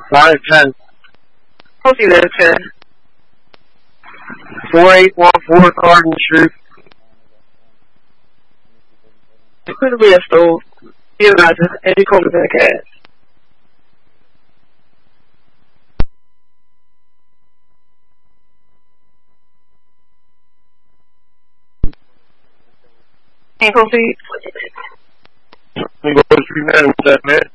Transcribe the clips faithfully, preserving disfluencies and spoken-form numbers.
five ten. Proceed there, ten. four eight one four Garden Street. It could be a stove. You guys, Eddie Coleman in the cast. Can you proceed? Garden Street, man. What's that, man?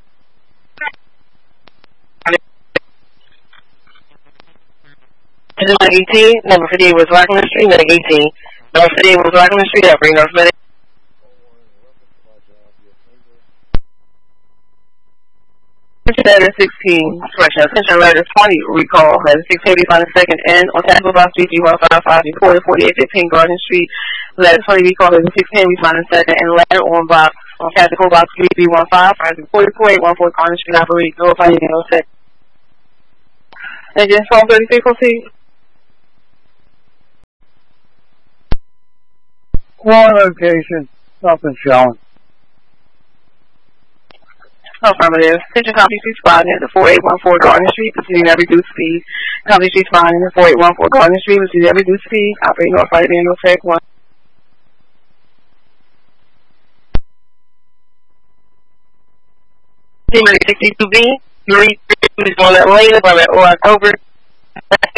July eighteen, number fifty-eight was Rockland Street, Medic eighteen. Number fifty-eight was Rockland Street, operating North Medic. Seven sixteen, correction, attention letter twenty, recall, letter six eighty, five second, and on Tackle Box Street, G one five five, reported forty-eight fifteen, Garden Street, letter twenty, recall, letter six ten, we find a second, and letter on box, on Tactical Box Street, G one five five, forty-four eight one four, Garden Street, operate, go if I need no second. And just twelve thirty-three, proceed. One location, nothing showing. Affirmative. Attention, copy street spotting at the four eight one four Garden Street, proceeding at reduced speed. Copy street spotting at the four eight one four Garden Street, proceeding at reduced speed. Operating North Right Manual Tech one. sixty-two B, Marie, please on that lane, by that October.